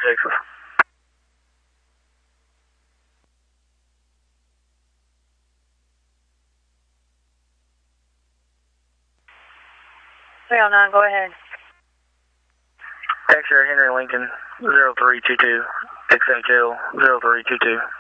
Texas. Go ahead. X-ray Henry Lincoln 0322, XHL 0322.